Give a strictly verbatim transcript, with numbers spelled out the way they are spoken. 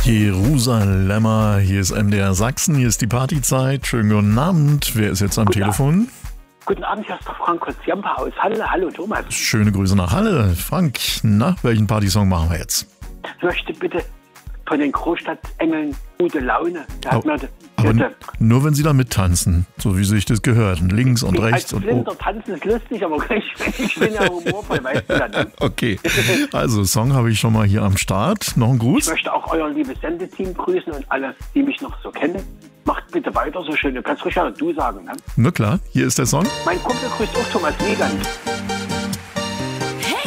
Jerusalemer, hier ist M D R Sachsen, hier ist die Partyzeit. Schönen guten Abend. Wer ist jetzt am Guten Telefon? Abend. Guten Abend, hier ist der Frank Kotziampa aus Halle. Hallo Thomas. Schöne Grüße nach Halle. Frank, na, welchen Partysong machen wir jetzt? Ich möchte bitte von den Großstadtengeln Gute Laune. Da hat Oh, mir Aber die- n- nur wenn Sie da mittanzen, so wie sich das gehört. Links und die- rechts als und Blinder oh. tanzen ist lustig, aber ich, ich bin ja humorvoll, weißt du dann. Ne? Okay, also Song habe ich schon mal hier am Start. Noch ein Ich Gruß? möchte auch euer liebes Sendeteam grüßen und alle, die mich noch so kennen. Macht bitte weiter so schön. Du kannst ruhig ja du sagen. Ne? Na klar, hier ist der Song. Mein Kumpel grüßt auch Thomas Wiegand.